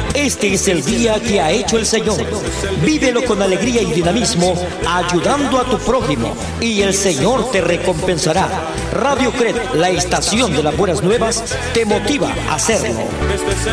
Este es el día que ha hecho el Señor. Vívelo con alegría y dinamismo, ayudando a tu prójimo, y el Señor te recompensará. Radio Cred, la estación de las buenas nuevas, te motiva a hacerlo.